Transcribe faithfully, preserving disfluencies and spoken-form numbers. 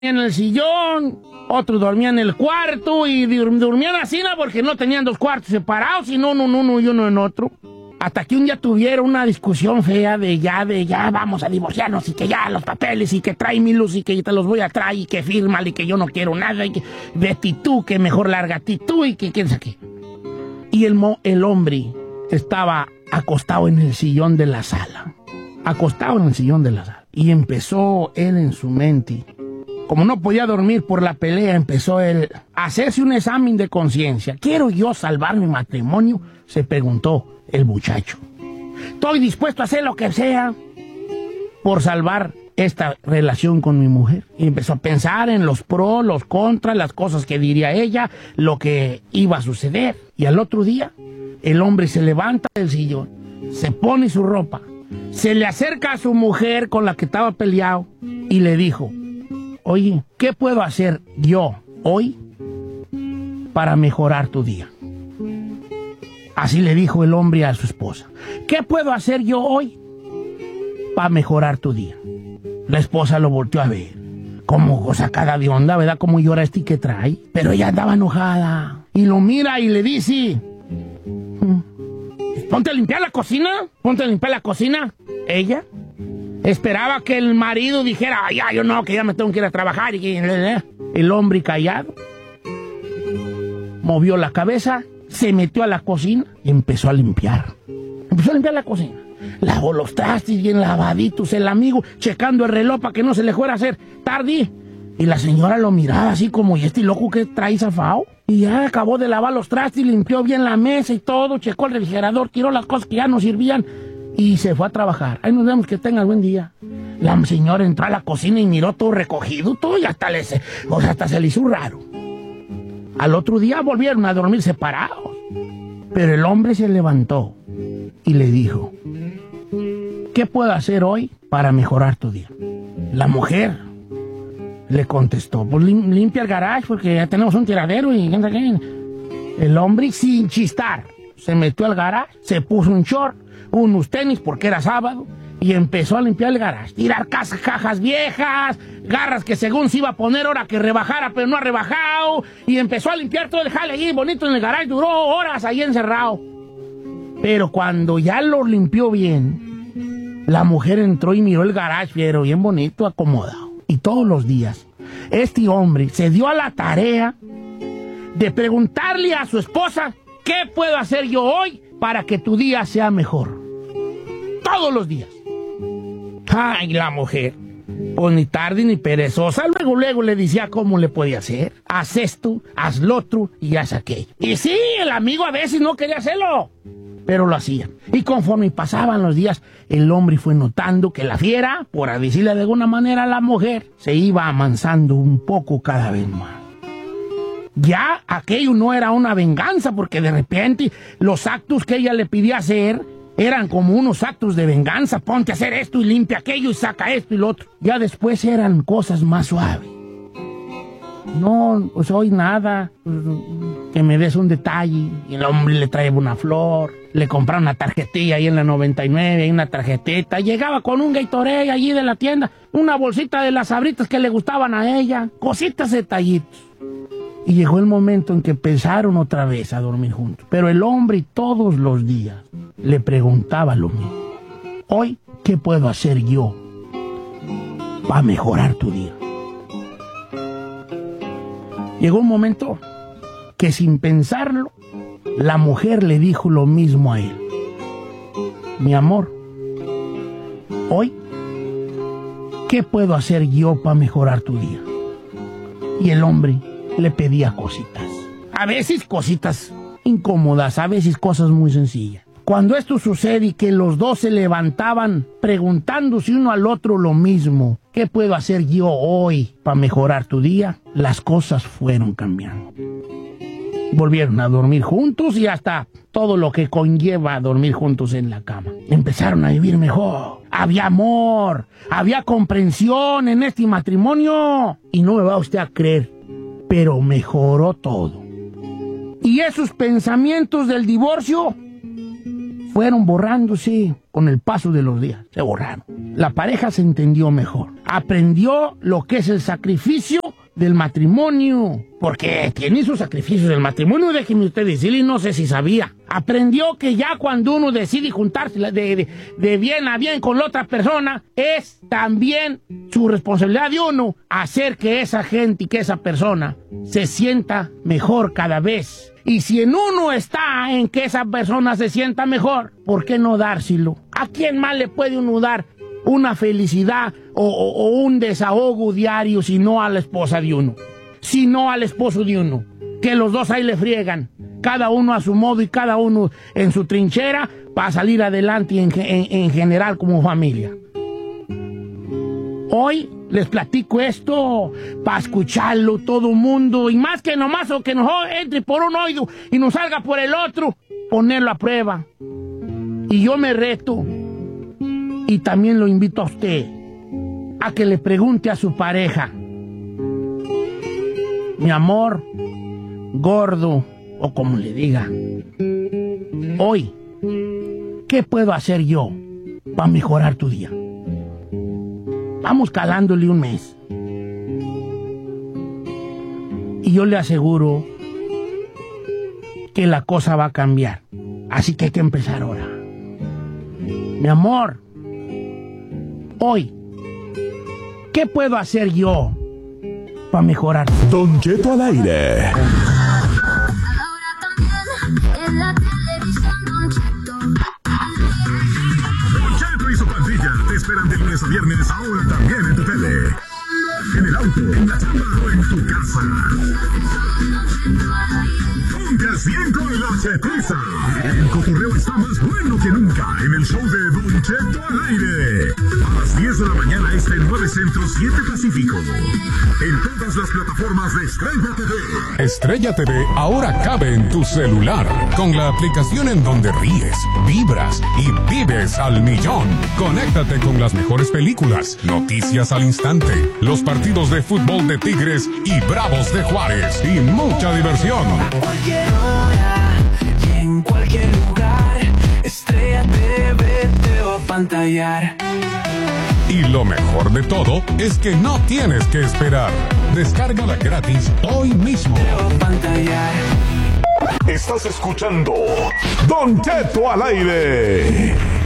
en el sillón, otros dormían en el cuarto y dur- dormían así, ¿no? Porque no tenían dos cuartos separados, sino uno en uno y uno en otro. Hasta que un día tuvieron una discusión fea de ya, de ya vamos a divorciarnos y que ya los papeles y que trae mi luz y que te los voy a traer y que fírmale y que yo no quiero nada y que vete tú, que mejor lárgate tú y que quién sabe qué. Y el, mo- el hombre estaba acostado en el sillón de la sala, acostado en el sillón de la sala. Y empezó él en su mente, como no podía dormir por la pelea, empezó él a hacerse un examen de conciencia. ¿Quiero yo salvar mi matrimonio?, se preguntó el muchacho. Estoy dispuesto a hacer lo que sea por salvar esta relación con mi mujer. Y empezó a pensar en los pros, los contras, las cosas que diría ella, lo que iba a suceder. Y al otro día, el hombre se levanta del sillón, se pone su ropa, se le acerca a su mujer con la que estaba peleado y le dijo: oye, ¿qué puedo hacer yo hoy para mejorar tu día? Así le dijo el hombre a su esposa. ¿Qué puedo hacer yo hoy para mejorar tu día? La esposa lo volteó a ver, como sacada de onda, ¿verdad? Como llora este que trae. Pero ella andaba enojada. Y lo mira y le dice: ponte a limpiar la cocina, ponte a limpiar la cocina. Ella esperaba que el marido dijera: ya, yo no, que ya me tengo que ir a trabajar. Y el hombre callado movió la cabeza, se metió a la cocina y empezó a limpiar. Empezó a limpiar la cocina. Lavó los trastes bien lavaditos, el amigo checando el reloj para que no se le fuera a hacer tarde. Y la señora lo miraba así como: ¿y este loco que trae zafao? Y ya acabó de lavar los trastes, limpió bien la mesa y todo, checó el refrigerador, tiró las cosas que ya no servían y se fue a trabajar. Ahí nos vemos, que tenga buen día. La señora entró a la cocina y miró todo recogido, todo, y hasta, le, o sea, hasta se le hizo raro. Al otro día volvieron a dormir separados. Pero el hombre se levantó y le dijo: ¿qué puedo hacer hoy para mejorar tu día? La mujer le contestó: pues lim- limpia el garage porque ya tenemos un tiradero y... El hombre, sin chistar, se metió al garage, se puso un short, unos tenis porque era sábado, y empezó a limpiar el garage, tirar casas, cajas viejas, garras que según se iba a poner ahora que rebajara, pero no ha rebajado, y empezó a limpiar todo el jale ahí bonito en el garage. Duró horas ahí encerrado. Pero cuando ya lo limpió bien, la mujer entró y miró el garage, pero bien bonito, acomodado. Y todos los días, este hombre se dio a la tarea de preguntarle a su esposa: ¿qué puedo hacer yo hoy para que tu día sea mejor? Todos los días. Ay, la mujer, pues ni tarde ni perezosa, luego, luego le decía cómo le podía hacer. Haz esto, haz lo otro y haz aquello. Y sí, el amigo a veces no quería hacerlo, pero lo hacía. Y conforme pasaban los días, el hombre fue notando que la fiera, por decirle de alguna manera a la mujer, se iba amansando un poco cada vez más. Ya aquello no era una venganza, porque de repente los actos que ella le pedía hacer eran como unos actos de venganza. Ponte a hacer esto y limpia aquello y saca esto y lo otro. Ya después eran cosas más suaves. No, pues hoy nada, pues, que me des un detalle. Y el hombre le traía una flor, le compraba una tarjetilla ahí en la noventa y nueve, ahí una tarjetita. Llegaba con un Gatorade allí de la tienda, una bolsita de las Sabritas que le gustaban a ella, cositas, detallitos. Y llegó el momento en que empezaron otra vez a dormir juntos. Pero el hombre todos los días le preguntaba lo mismo: hoy, ¿qué puedo hacer yo para mejorar tu día? Llegó un momento que, sin pensarlo, la mujer le dijo lo mismo a él: mi amor, hoy, ¿qué puedo hacer yo para mejorar tu día? Y el hombre le pedía cositas. A veces cositas incómodas, a veces cosas muy sencillas. Cuando esto sucede y que los dos se levantaban preguntándose uno al otro lo mismo: ¿qué puedo hacer yo hoy para mejorar tu día?, las cosas fueron cambiando. Volvieron a dormir juntos y hasta todo lo que conlleva dormir juntos en la cama. Empezaron a vivir mejor. Había amor, había comprensión en este matrimonio. Y no me va usted a creer, pero mejoró todo. Y esos pensamientos del divorcio fueron borrándose con el paso de los días. Se borraron. La pareja se entendió mejor. Aprendió lo que es el sacrificio del matrimonio. Porque tiene sus sacrificios del matrimonio, déjeme usted decirle, no sé si sabía. Aprendió que ya cuando uno decide juntarse de, de, de bien a bien con la otra persona, es también su responsabilidad de uno hacer que esa gente y que esa persona se sienta mejor cada vez. Y si en uno está en que esa persona se sienta mejor, ¿por qué no dárselo? ¿A quién más le puede uno dar una felicidad o, o, o un desahogo diario si no a la esposa de uno? Si no al esposo de uno. Que los dos ahí le friegan, cada uno a su modo y cada uno en su trinchera para salir adelante en, en, en general como familia. Hoy les platico esto para escucharlo todo el mundo, y más que nomás o que nos entre por un oído y nos salga por el otro, ponerlo a prueba. Y yo me reto, y también lo invito a usted, a que le pregunte a su pareja: mi amor, gordo, o como le diga, hoy, ¿qué puedo hacer yo para mejorar tu día? Vamos calándole un mes. Y yo le aseguro que la cosa va a cambiar. Así que hay que empezar ahora. Mi amor, hoy, ¿qué puedo hacer yo para mejorar? Don Cheto al aire. Don Cheto y su pandilla te esperan de lunes a viernes, ahora también en tu tele, en el auto, en la chamba o en tu casa. Ponte al cien con la chetiza. El cotorreo está más bueno que nunca en el show de Don Cheto al aire. A las diez de la mañana este nueve Centro, siete Pacífico. En todas las plataformas de Estrella T V. Estrella T V ahora cabe en tu celular, con la aplicación en donde ríes, vibras y vives al millón. Conéctate con las mejores películas, noticias al instante, los partidos de fútbol de Tigres y Bravos de Juárez, y mucha diversión. A cualquier hora y en cualquier lugar, Estrella T V te va a pantallar. Y lo mejor de todo es que no tienes que esperar. Descárgala gratis hoy mismo. Te va a pantallar. Estás escuchando Don Cheto al aire.